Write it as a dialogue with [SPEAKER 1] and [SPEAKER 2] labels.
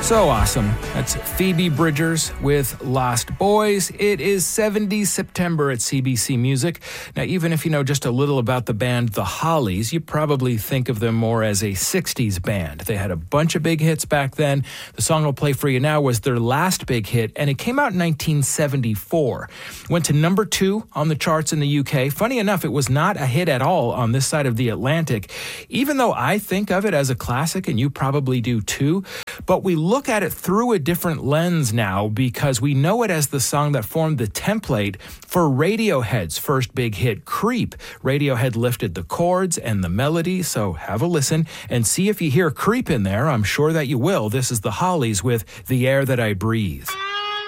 [SPEAKER 1] So awesome. That's Phoebe Bridgers with Lost Boys. It is 70 September at CBC Music. Now, even if you know just a little about the band The Hollies, you probably think of them more as a 60s band. They had a bunch of big hits back then. The song I'll play for you now was their last big hit, and it came out in 1974. Went to number 2 on the charts in the UK. Funny enough, it was not a hit at all on this side of the Atlantic, even though I think of it as a classic, and you probably do too. But we look at it through a different lens now because we know it as the song that formed the template for Radiohead's first big hit, Creep. Radiohead lifted the chords and the melody, so have a listen and see if you hear Creep in there. I'm sure that you will. This is the Hollies with The Air That I Breathe.